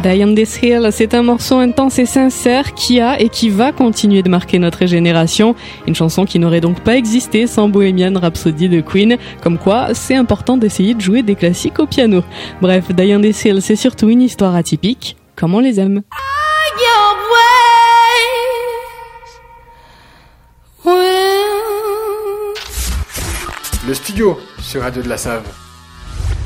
Die on This Hill, c'est un morceau intense et sincère qui a et qui va continuer de marquer notre génération. Une chanson qui n'aurait donc pas existé sans Bohemian Rhapsody de Queen. Comme quoi, c'est important d'essayer de jouer des classiques au piano. Bref, Die on This Hill, c'est surtout une histoire atypique, comme on les aime. Le studio sur Radio de la Save.